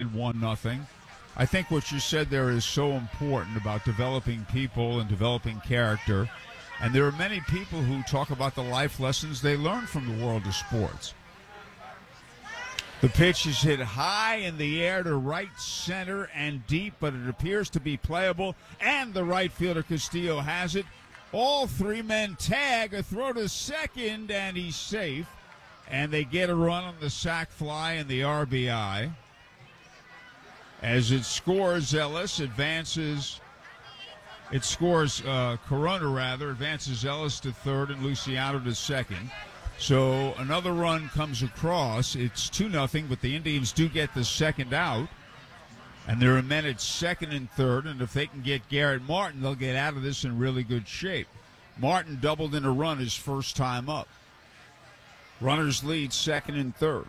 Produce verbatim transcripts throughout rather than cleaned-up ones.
ahead one nothing. I think what you said there is so important about developing people and developing character. And there are many people who talk about the life lessons they learn from the world of sports. The pitch is hit high in the air to right center and deep, but it appears to be playable. And the right fielder Castillo has it. All three men tag, a throw to second, and he's safe. And they get a run on the sac fly and the R B I. As it scores, Ellis advances. It scores uh, Corona, rather, advances Ellis to third and Luciano to second. So another run comes across. It's two nothing, but the Indians do get the second out. And there are men at second and third, and if they can get Garrett Martin, they'll get out of this in really good shape. Martin doubled in a run his first time up. Runners lead second and third.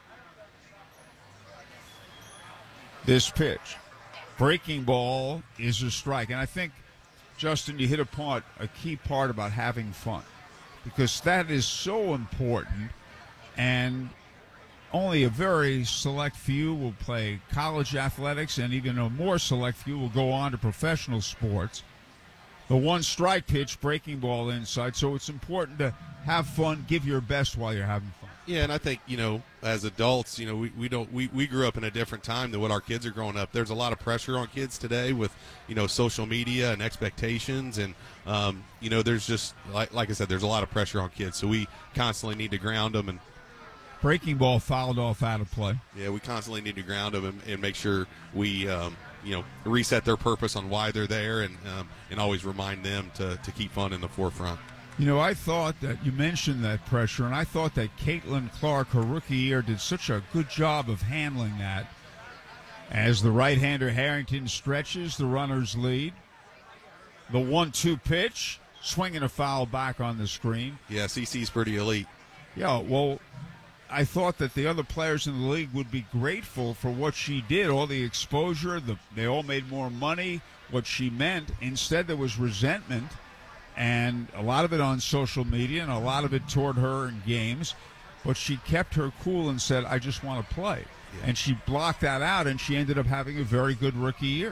This pitch. Breaking ball is a strike. And I think, Justin, you hit upon a key part about having fun, because that is so important, and only a very select few will play college athletics, and even a more select few will go on to professional sports. The one strike pitch, breaking ball inside, so it's important to have fun, give your best while you're having fun. Yeah, and I think, you know, as adults, you know, we, we don't we, we grew up in a different time than what our kids are growing up. There's a lot of pressure on kids today with, you know, social media and expectations, and um, you know, there's just like like I said, there's a lot of pressure on kids. So we constantly need to ground them, and breaking ball fouled off out of play. Yeah, we constantly need to ground them and, and make sure we um, you know, reset their purpose on why they're there, and um, and always remind them to to keep fun in the forefront. You know, I thought that you mentioned that pressure, and I thought that Caitlin Clark, her rookie year, did such a good job of handling that. As the right-hander Harrington stretches, the runners lead. The one two pitch, swinging a foul back on the screen. Yeah, C C's pretty elite. Yeah, well, I thought that the other players in the league would be grateful for what she did, all the exposure, the, they all made more money, what she meant. Instead, there was resentment, and a lot of it on social media and a lot of it toward her in games. But she kept her cool and said, I just want to play. Yeah. And she blocked that out, and she ended up having a very good rookie year.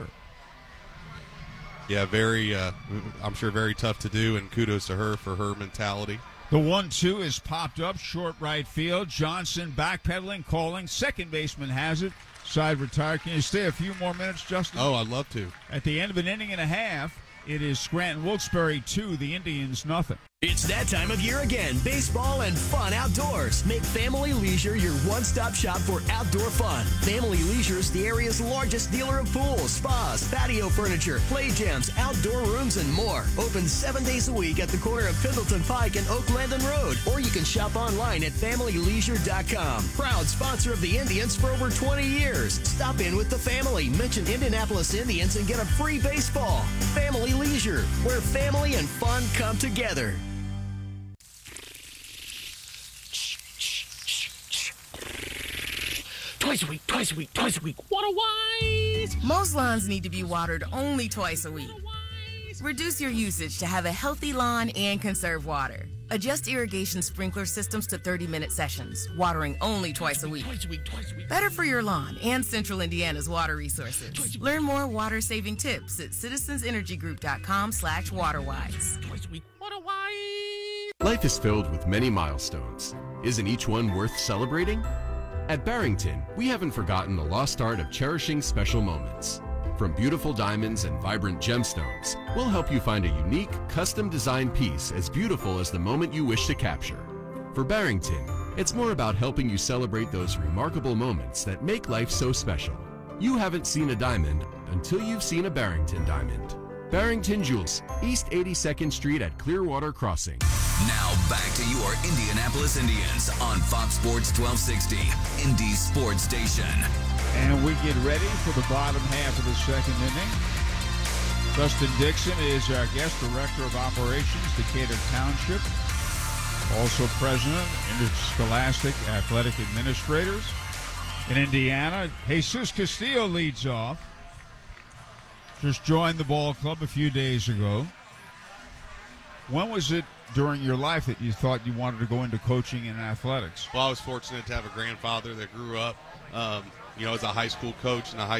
Yeah, very, uh, I'm sure very tough to do, and kudos to her for her mentality. The one two is popped up, short right field. Johnson backpedaling, calling. Second baseman has it. Side retired. Can you stay a few more minutes, Justin? Oh, I'd love to. At the end of an inning and a half, it is Scranton Wilkes-Barre two, the Indians nothing. It's that time of year again. Baseball and fun outdoors. Make Family Leisure your one-stop shop for outdoor fun. Family Leisure is the area's largest dealer of pools, spas, patio furniture, play gyms, outdoor rooms, and more. Open seven days a week at the corner of Pendleton Pike and Oak Landing Road. Or you can shop online at family leisure dot com. Proud sponsor of the Indians for over twenty years. Stop in with the family. Mention Indianapolis Indians and get a free baseball. Family Leisure, where family and fun come together. Twice a week, twice a week, twice a week. Water wise. Most lawns need to be watered only twice a week. Reduce your usage to have a healthy lawn and conserve water. Adjust irrigation sprinkler systems to thirty-minute sessions, watering only twice a week. Twice a week, twice a week. Better for your lawn and Central Indiana's water resources. Learn more water-saving tips at citizensenergygroup.com slash waterwise. Twice a week. Water wise. Life is filled with many milestones. Isn't each one worth celebrating? At Barrington, we haven't forgotten the lost art of cherishing special moments. From beautiful diamonds and vibrant gemstones, we'll help you find a unique, custom-designed piece as beautiful as the moment you wish to capture. For Barrington, it's more about helping you celebrate those remarkable moments that make life so special. You haven't seen a diamond until you've seen a Barrington diamond. Barrington Jewels, East eighty-second Street at Clearwater Crossing. Now back to your Indianapolis Indians on Fox Sports twelve sixty, Indy's sports station. And we get ready for the bottom half of the second inning. Dustin Dixon is our guest, Director of Operations, Decatur Township. Also president of Interscholastic Athletic Administrators. In Indiana, Jesus Castillo leads off. Just joined the ball club a few days ago. When was it during your life that you thought you wanted to go into coaching and athletics? Well, I was fortunate to have a grandfather that grew up, um, you know, as a high school coach and a high